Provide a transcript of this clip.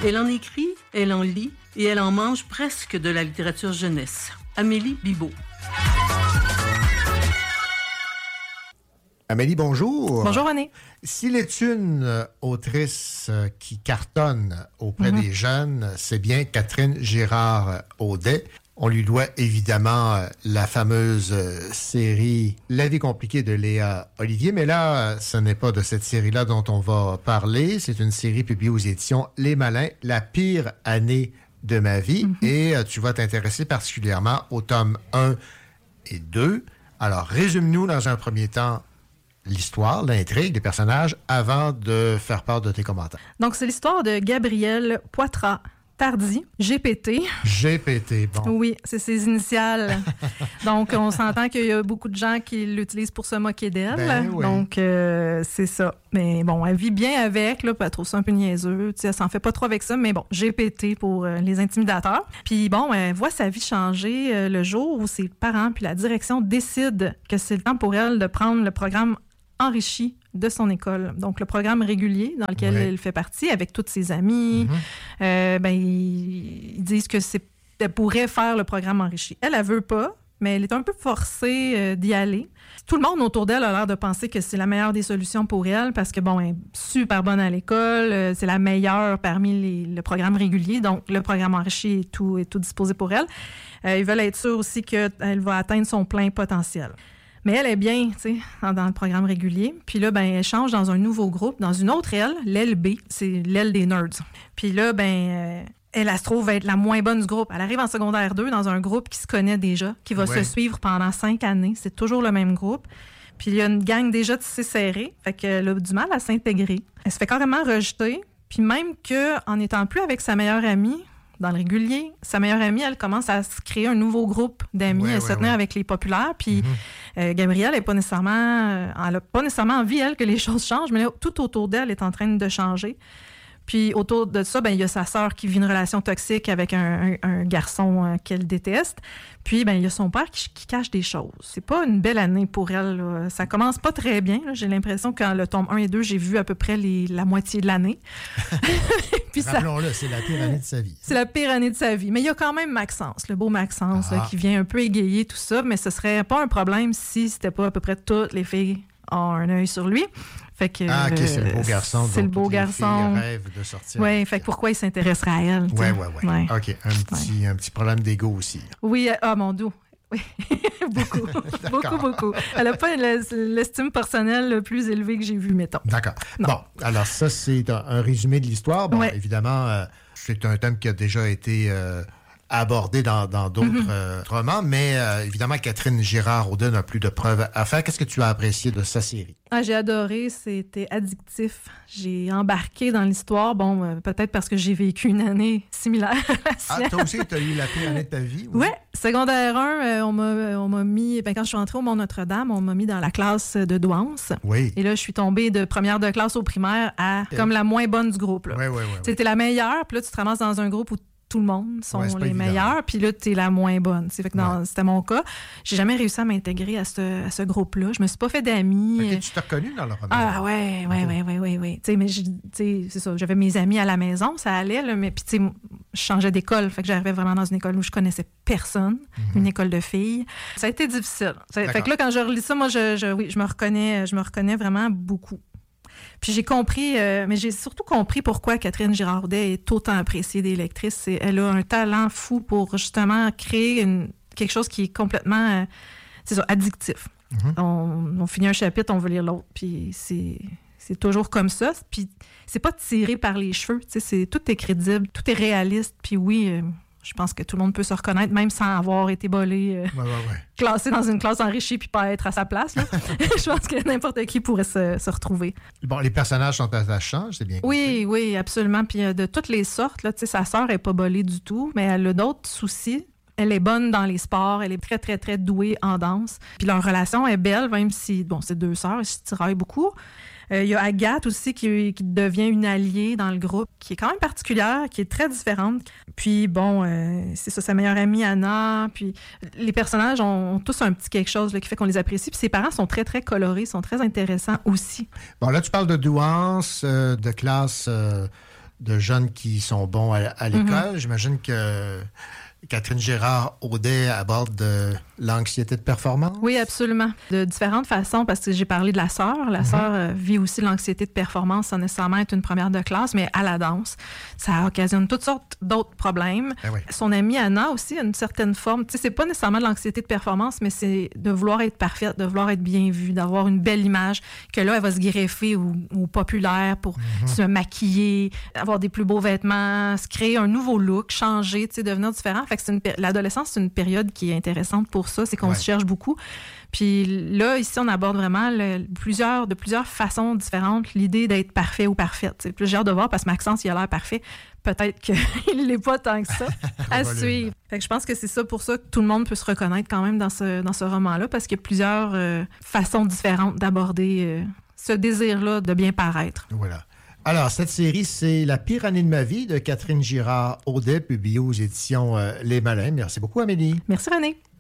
Elle en écrit, elle en lit et elle en mange presque de la littérature jeunesse. Amélie Bibeau. Amélie, bonjour. Bonjour, René. S'il est une autrice qui cartonne auprès des jeunes, c'est bien Catherine Girard-Audet. On lui doit évidemment la fameuse série La vie compliquée de Léa Olivier. Mais là, ce n'est pas de cette série-là dont on va parler. C'est une série publiée aux éditions Les Malins, La pire année de ma vie. Et tu vas t'intéresser particulièrement aux tomes 1 et 2. Alors, résume-nous dans un premier temps l'histoire, l'intrigue des personnages avant de faire part de tes commentaires. Donc, c'est l'histoire de Gabriel Poitras-Tardy, GPT. GPT, bon. Oui, c'est ses initiales. Donc, on s'entend qu'il y a beaucoup de gens qui l'utilisent pour se moquer d'elle. Ben oui. Donc, c'est ça. Mais bon, elle vit bien avec, là, puis elle trouve ça un peu niaiseux. Tu sais, elle s'en fait pas trop avec ça, mais bon, GPT pour les intimidateurs. Puis bon, elle voit sa vie changer le jour où ses parents puis la direction décident que c'est le temps pour elle de prendre le programme enrichi de son école. Donc, le programme régulier dans lequel elle fait partie avec tous ses amis, ils disent que elle pourrait faire le programme enrichi. Elle veut pas, mais elle est un peu forcée d'y aller. Tout le monde autour d'elle a l'air de penser que c'est la meilleure des solutions pour elle parce que, bon, elle est super bonne à l'école, c'est la meilleure parmi le programme régulier, donc le programme enrichi est tout disposé pour elle. Ils veulent être sûrs aussi qu'elle va atteindre son plein potentiel. Mais elle est bien, tu sais, dans le programme régulier. Puis là, elle change dans un nouveau groupe, dans une autre aile, l'aile B, c'est l'aile des nerds. Puis là, elle se trouve être la moins bonne du groupe. Elle arrive en secondaire 2 dans un groupe qui se connaît déjà, qui va se suivre pendant 5 années. C'est toujours le même groupe. Puis il y a une gang déjà tissée serrée. Fait qu'elle a du mal à s'intégrer. Elle se fait carrément rejeter. Puis même qu'en n'étant plus avec sa meilleure amie, dans le régulier, sa meilleure amie, elle commence à se créer un nouveau groupe d'amis. Elle se tenait avec les populaires. Puis Gabrielle, elle n'a pas nécessairement envie, elle, que les choses changent, mais là, tout autour d'elle est en train de changer. Puis autour de ça, il y a sa sœur qui vit une relation toxique avec un garçon qu'elle déteste. Puis il y a son père qui cache des choses. C'est pas une belle année pour elle, là. Ça commence pas très bien, là. J'ai l'impression que dans le tome 1 et 2, j'ai vu à peu près la moitié de l'année. Puis rappelons-le, c'est la pire année de sa vie. C'est la pire année de sa vie. Mais il y a quand même Maxence, le beau Maxence, là, qui vient un peu égayer tout ça. Mais ce serait pas un problème si c'était pas à peu près toutes les filles ont un œil sur lui. Fait que, OK, c'est le beau garçon. C'est le beau garçon. Rêve de sortir. Oui, fait que pourquoi il s'intéresserait à elle? Oui. OK, un petit problème d'ego aussi. Oui, mon Dieu. Oui, beaucoup. Elle n'a pas l'estime personnelle le plus élevée que j'ai vue, mettons. D'accord. Non. Bon, alors ça, c'est un résumé de l'histoire. Bon, évidemment, c'est un thème qui a déjà été abordé dans d'autres romans, mais évidemment, Catherine Girard-Audet n'a plus de preuves à faire. Qu'est-ce que tu as apprécié de sa série? J'ai adoré, c'était addictif. J'ai embarqué dans l'histoire, peut-être parce que j'ai vécu une année similaire à la sienne. Toi aussi, tu as eu la pire année de ta vie? Oui, secondaire 1, on m'a mis, quand je suis entrée au Mont-Notre-Dame, on m'a mis dans la classe de douance. Oui. Et là, je suis tombée de première de classe au primaire à comme la moins bonne du groupe. Là. Oui. C'était la meilleure, puis là, tu te ramasses dans un groupe où tout le monde sont les meilleurs, puis là, t'es la moins bonne. Fait que c'était mon cas. J'ai jamais réussi à m'intégrer à ce groupe-là. Je me suis pas fait d'amis. Okay, tu t'es reconnue dans le roman? Ah, oui. Mais c'est ça. J'avais mes amis à la maison, ça allait, là, mais puis je changeais d'école. Fait que j'arrivais vraiment dans une école où je connaissais personne, une école de filles. Ça a été difficile. Fait que là, quand je relis ça, moi, je me reconnais vraiment beaucoup. Puis j'ai compris, mais j'ai surtout compris pourquoi Catherine Girard-Audet est autant appréciée des lectrices. Elle a un talent fou pour justement créer quelque chose qui est complètement addictif. On finit un chapitre, on veut lire l'autre. Puis c'est toujours comme ça. Puis c'est pas tiré par les cheveux. Tout est crédible, tout est réaliste. Puis oui, je pense que tout le monde peut se reconnaître, même sans avoir été bolé, classé dans une classe enrichie puis pas être à sa place. Là. Je pense que n'importe qui pourrait se retrouver. Bon, les personnages sont attachants, c'est bien compris. Oui, absolument. Puis de toutes les sortes, là, sa sœur n'est pas bolée du tout, mais elle a d'autres soucis. Elle est bonne dans les sports, elle est très, très, très douée en danse. Puis leur relation est belle, même si, c'est 2 sœurs, ils se tiraillent beaucoup. Il y a Agathe aussi qui devient une alliée dans le groupe, qui est quand même particulière, qui est très différente. Puis c'est ça, sa meilleure amie Anna. Puis les personnages ont tous un petit quelque chose là, qui fait qu'on les apprécie. Puis ses parents sont très, très colorés, sont très intéressants aussi. Bon, là, tu parles de douance, de classe de jeunes qui sont bons à l'école. J'imagine que Catherine Girard-Audet aborde l'anxiété de performance. Oui, absolument. De différentes façons, parce que j'ai parlé de la sœur. La sœur vit aussi l'anxiété de performance sans nécessairement être une première de classe, mais à la danse. Ça occasionne toutes sortes d'autres problèmes. Oui. Son amie Anna aussi a une certaine forme. Tu sais, c'est pas nécessairement de l'anxiété de performance, mais c'est de vouloir être parfaite, de vouloir être bien vue, d'avoir une belle image, que là, elle va se greffer au populaire pour se maquiller, avoir des plus beaux vêtements, se créer un nouveau look, changer, tu sais, devenir différent. Fait que l'adolescence, c'est une période qui est intéressante pour ça, c'est qu'on se cherche beaucoup. Puis là, ici, on aborde vraiment de plusieurs façons différentes l'idée d'être parfait ou parfaite. T'sais. Puis j'ai hâte de voir parce que Maxence, il a l'air parfait. Peut-être qu'il ne l'est pas tant que ça à suivre. Fait que je pense que c'est ça pour ça que tout le monde peut se reconnaître quand même dans ce roman-là parce qu'il y a plusieurs façons différentes d'aborder ce désir-là de bien paraître. Voilà. Alors, cette série, c'est La pire année de ma vie de Catherine Girard-Audet, publiée aux éditions Les Malins. Merci beaucoup, Amélie. Merci, René.